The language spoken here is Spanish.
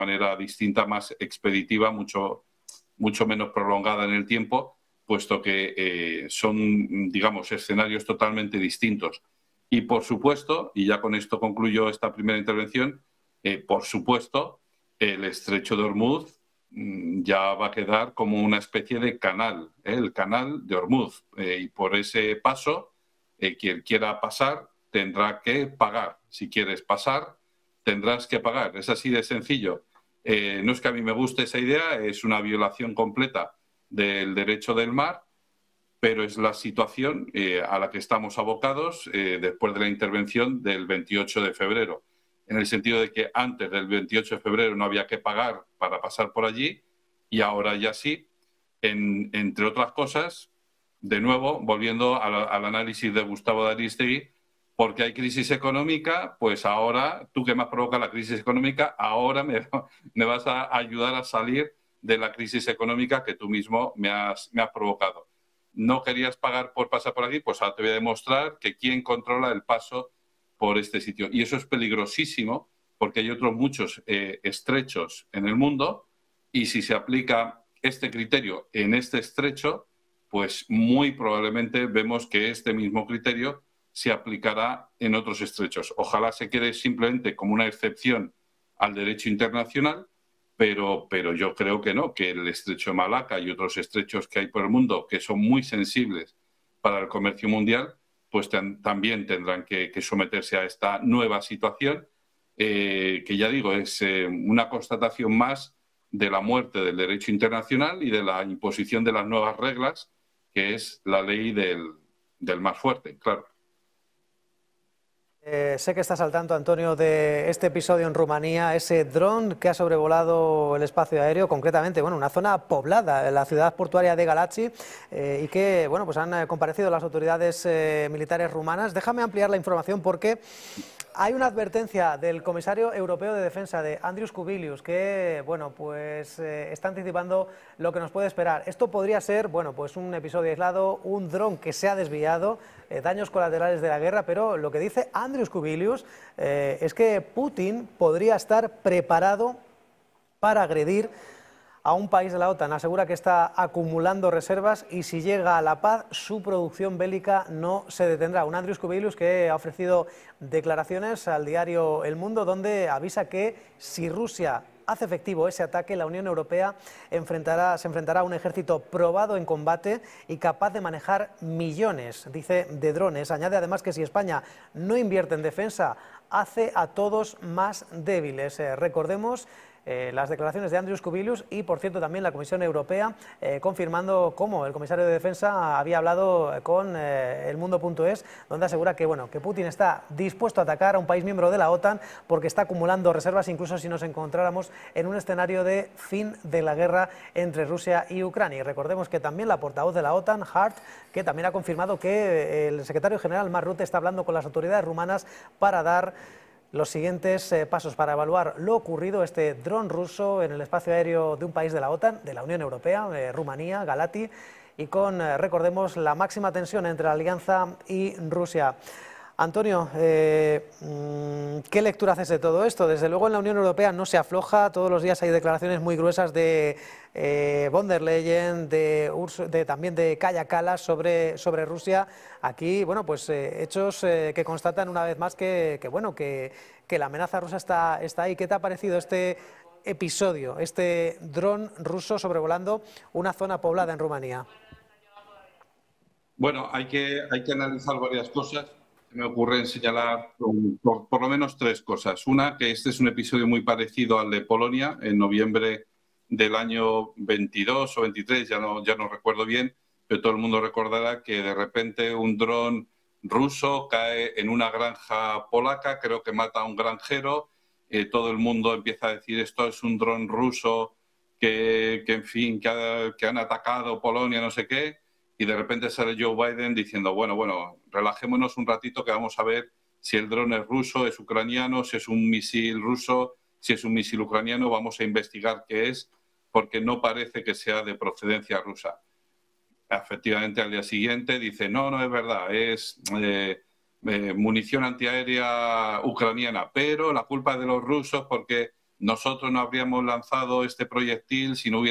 manera distinta, más expeditiva, mucho menos prolongada en el tiempo, puesto que son, digamos, escenarios totalmente distintos. Y por supuesto, y ya con esto concluyo esta primera intervención, por supuesto, el estrecho de Hormuz ya va a quedar como una especie de canal, el canal de Hormuz. Y por ese paso, quien quiera pasar tendrá que pagar. Si quieres pasar, tendrás que pagar. Es así de sencillo. No es que a mí me guste esa idea, es una violación completa del derecho del mar, pero es la situación a la que estamos abocados después de la intervención del 28 de febrero, en el sentido de que antes del 28 de febrero no había que pagar para pasar por allí y ahora ya sí, entre otras cosas, de nuevo, volviendo al análisis de Gustavo de Ariztegui, porque hay crisis económica, pues ahora, tú que me has provocado la crisis económica, ahora me vas a ayudar a salir de la crisis económica que tú mismo me has provocado. No querías pagar por pasar por aquí, pues ahora te voy a demostrar que quién controla el paso por este sitio. Y eso es peligrosísimo porque hay otros muchos estrechos en el mundo y si se aplica este criterio en este estrecho, pues muy probablemente vemos que este mismo criterio se aplicará en otros estrechos. Ojalá se quede simplemente como una excepción al derecho internacional, pero yo creo que no, que el estrecho de Malaca y otros estrechos que hay por el mundo que son muy sensibles para el comercio mundial, pues también tendrán que someterse a esta nueva situación, que ya digo, es una constatación más de la muerte del derecho internacional y de la imposición de las nuevas reglas, que es la ley del más fuerte, claro. Sé que estás al tanto, Antonio, de este episodio en Rumanía, ese dron que ha sobrevolado el espacio aéreo, concretamente, bueno, una zona poblada, la ciudad portuaria de Galați, y que, bueno, pues han comparecido las autoridades militares rumanas. Déjame ampliar la información porque hay una advertencia del comisario europeo de defensa, de Andrius Kubilius, que, bueno, pues está anticipando lo que nos puede esperar. Esto podría ser, bueno, pues un episodio aislado, un dron que se ha desviado, daños colaterales de la guerra, pero lo que dice Andrius Kubilius es que Putin podría estar preparado para agredir a un país de la OTAN. Asegura que está acumulando reservas y si llega a la paz, su producción bélica no se detendrá. Un Andrius Kubilius que ha ofrecido declaraciones al diario El Mundo, donde avisa que si Rusia hace efectivo ese ataque, la Unión Europea se enfrentará a un ejército probado en combate y capaz de manejar millones, dice, de drones. Añade además que si España no invierte en defensa, hace a todos más débiles. Recordemos las declaraciones de Andrius Kubilius y, por cierto, también la Comisión Europea confirmando cómo el comisario de Defensa había hablado con elmundo.es, donde asegura que, bueno, que Putin está dispuesto a atacar a un país miembro de la OTAN porque está acumulando reservas, incluso si nos encontráramos en un escenario de fin de la guerra entre Rusia y Ucrania. Y recordemos que también la portavoz de la OTAN, Hart, que también ha confirmado que el secretario general Mark Rutte está hablando con las autoridades rumanas para dar los siguientes pasos para evaluar lo ocurrido, este dron ruso en el espacio aéreo de un país de la OTAN, de la Unión Europea, Rumanía, Galați, y con, recordemos, la máxima tensión entre la Alianza y Rusia. Antonio, ¿qué lectura haces de todo esto? Desde luego en la Unión Europea no se afloja, todos los días hay declaraciones muy gruesas de von der Leyen, también de Kaja Kallas sobre Rusia. Aquí, bueno, pues hechos que constatan una vez más que la amenaza rusa está ahí. ¿Qué te ha parecido este episodio, este dron ruso sobrevolando una zona poblada en Rumanía? Bueno, hay que analizar varias cosas. Me ocurre señalar por lo menos tres cosas. Una, que este es un episodio muy parecido al de Polonia, en noviembre del año 22 o 23, ya no recuerdo bien, pero todo el mundo recordará que de repente un dron ruso cae en una granja polaca, creo que mata a un granjero, todo el mundo empieza a decir esto es un dron ruso que han atacado Polonia, no sé qué. Y de repente sale Joe Biden diciendo, bueno, relajémonos un ratito que vamos a ver si el dron es ruso, es ucraniano, si es un misil ruso, si es un misil ucraniano, vamos a investigar qué es, porque no parece que sea de procedencia rusa. Efectivamente, al día siguiente dice, no es verdad, es munición antiaérea ucraniana, pero la culpa es de los rusos porque nosotros no habríamos lanzado este proyectil si no hubiera